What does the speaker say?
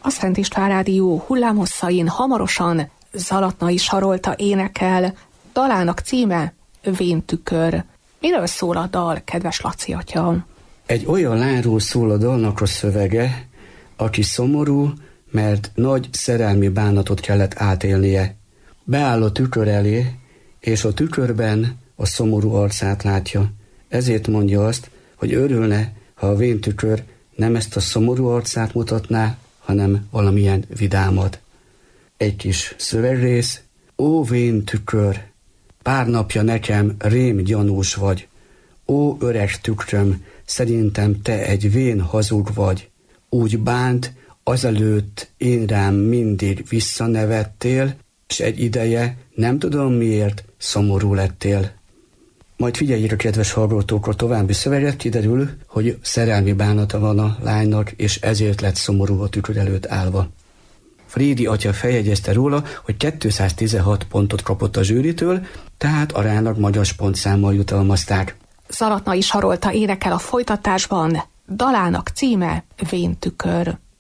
A Szent István Rádió hullámhosszain hamarosan Zalatnai Sarolta énekel, dalának címe Vén tükör. Miről szól a dal, kedves Laci atya? Egy olyan lányról szól a dalnak a szövege, aki szomorú, mert nagy szerelmi bánatot kellett átélnie. Beáll a tükör elé, és a tükörben a szomorú arcát látja. Ezért mondja azt, hogy örülne, ha a vén tükör nem ezt a szomorú arcát mutatná, hanem valamilyen vidámat. Egy kis szövegrész. Ó, vén tükör, pár napja nekem rém gyanús vagy. Ó, öreg tükröm, szerintem te egy vén hazug vagy. Úgy bánt, azelőtt én rám mindig visszanevettél, s egy ideje, nem tudom miért, szomorú lettél. Majd figyeljék a kedves hallgatók, a további szöveget, kiderül, hogy szerelmi bánata van a lánynak, és ezért lett szomorú a tükör előtt állva. Frédi atya feljegyezte róla, hogy 216 pontot kapott a zsűritől, tehát aránylag magas pontszámmal jutalmazták. Zalatnai Sarolta énekel a folytatásban, dalának címe Vén tükör.